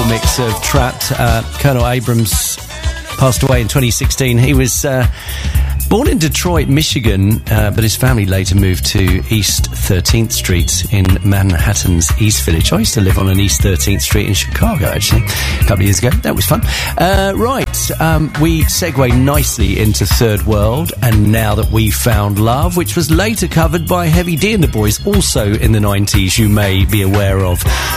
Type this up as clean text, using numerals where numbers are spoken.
remix of Trapped. Colonel Abrams passed away in 2016. He was born in Detroit, Michigan, but his family later moved to East 13th Street in Manhattan's East Village. I used to live on an East 13th Street in Chicago, actually, a couple of years ago. That was fun. We segue nicely into Third World, and Now That We Found Love, which was later covered by Heavy D and the Boys, also in the 90s, you may be aware of.